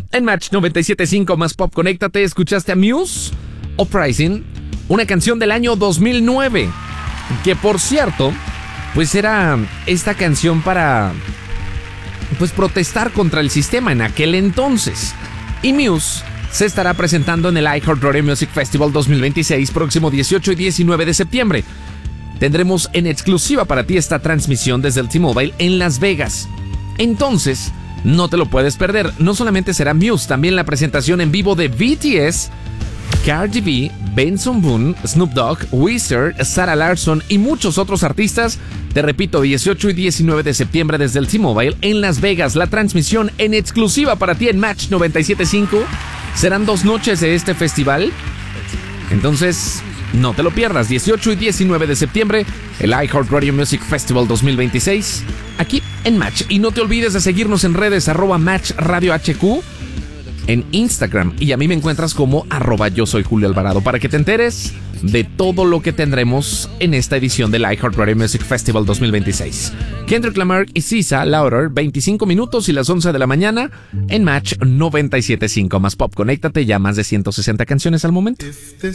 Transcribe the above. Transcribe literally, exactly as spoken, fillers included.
en Match noventa y siete punto cinco más Pop. Conéctate, escuchaste a Muse, Uprising, una canción del año dos mil nueve, que por cierto, pues era esta canción para, pues, protestar contra el sistema en aquel entonces. Y Muse se estará presentando en el iHeartRadio Music Festival dos mil veintiséis, próximo dieciocho y diecinueve de septiembre. Tendremos en exclusiva para ti esta transmisión desde el T-Mobile en Las Vegas. Entonces, no te lo puedes perder. No solamente será Muse, también la presentación en vivo de B T S, Cardi B, Benson Boone, Snoop Dogg, Weezer, Sarah Larsson y muchos otros artistas. Te repito, dieciocho y diecinueve de septiembre desde el T-Mobile en Las Vegas. La transmisión en exclusiva para ti en Match noventa y siete punto cinco. Serán dos noches de este festival. Entonces, no te lo pierdas. dieciocho y diecinueve de septiembre, el iHeartRadio Music Festival dos mil veintiséis, aquí en Match. Y no te olvides de seguirnos en redes, arroba Match Radio H Q, en Instagram. Y a mí me encuentras como arroba yo soy Julio Alvarado, para que te enteres de todo lo que tendremos en esta edición del iHeartRadio Music Festival dos mil veintiséis. Kendrick Lamar y Sisa Louder, veinticinco minutos y las once de la mañana en Match noventa y siete punto cinco más Pop. Conéctate, ya más de ciento sesenta canciones al momento.